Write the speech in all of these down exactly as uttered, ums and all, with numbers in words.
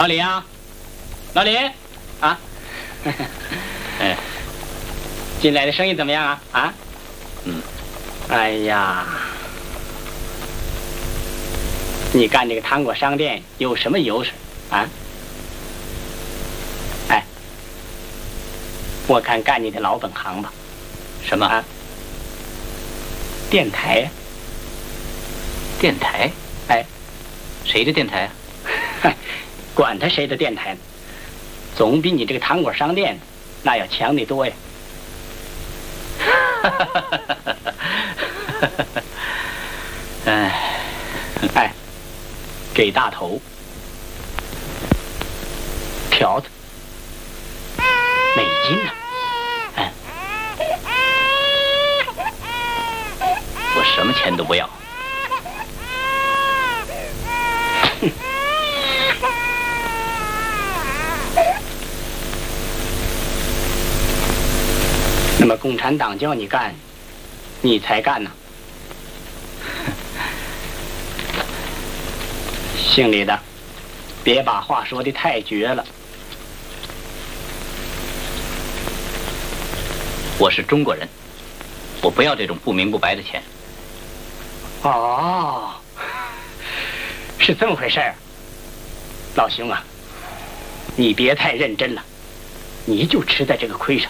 老李啊，老李，啊，哎，进来的生意怎么样啊？啊，嗯，哎呀，你干这个糖果商店有什么优势啊？哎，我看干你的老本行吧。什么啊？电台呀、啊。电台？哎，谁的电台啊？管他谁的电台呢，总比你这个糖果商店那要强得多呀。哎，哎，给大头，条子，美金呢、啊？哎，我什么钱都不要。那么共产党叫你干，你才干呢？姓李的，别把话说得太绝了。我是中国人，我不要这种不明不白的钱。哦，是这么回事儿。老兄啊，你别太认真了，你就吃在这个亏上。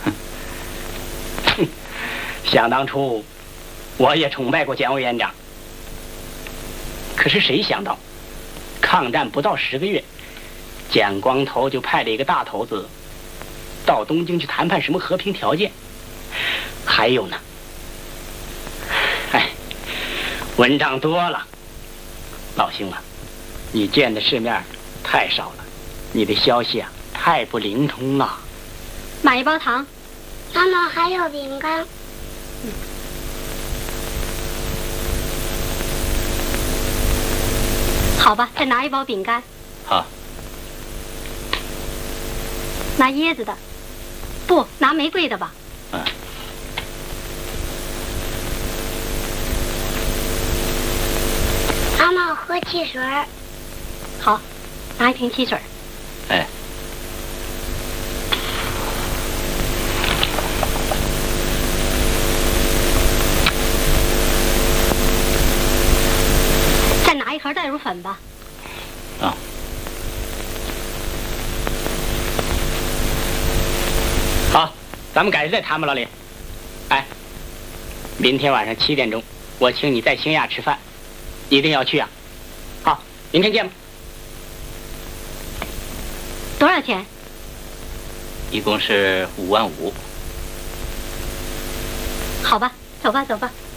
想当初，我也崇拜过蒋委员长。可是谁想到，抗战不到十个月，蒋光头就派了一个大头子到东京去谈判什么和平条件。还有呢，哎，文章多了，老兄啊，你见的世面太少了，你的消息啊太不灵通了。 买一包糖。 妈妈还有饼干。嗯， 好吧，再拿一包饼干。 好。 拿椰子的，不拿玫瑰的吧？ 嗯。 妈妈，我喝汽水。 好，拿一瓶汽水。 哎。 拿一盒袋鼠粉吧。 啊。好，咱们改日再谈吧，老李。哎，明天晚上七点钟，我请你在兴亚吃饭，一定要去啊。好，明天见吧。 多少钱？ 一共是五万五。 好吧，走吧，走吧。